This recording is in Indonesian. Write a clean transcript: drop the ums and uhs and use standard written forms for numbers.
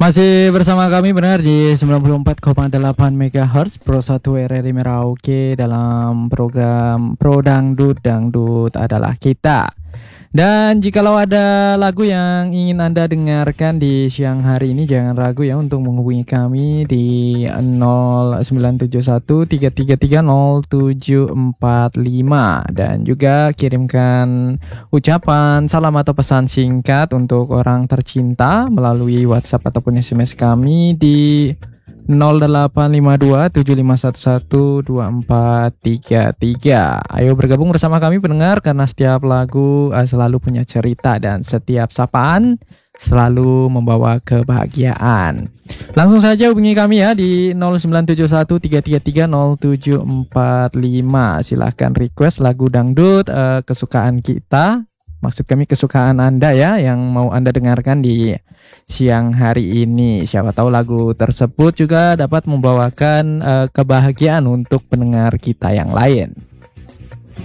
Masih bersama kami benar di 94,8 MHz Pro 1 RRI Merauke dalam program Pro Dangdut, Dangdut adalah kita. Dan jikalau ada lagu yang ingin Anda dengarkan di siang hari ini, jangan ragu ya untuk menghubungi kami di 097133304745 dan juga kirimkan ucapan salam atau pesan singkat untuk orang tercinta melalui WhatsApp ataupun SMS kami di 085275112433. Ayo bergabung bersama kami pendengar, karena setiap lagu selalu punya cerita dan setiap sapaan selalu membawa kebahagiaan. Langsung saja hubungi kami ya di 097133304745. Silahkan request lagu dangdut kesukaan kita. Maksud kami kesukaan Anda ya, yang mau Anda dengarkan di siang hari ini. Siapa tahu lagu tersebut juga dapat membawakan kebahagiaan untuk pendengar kita yang lain.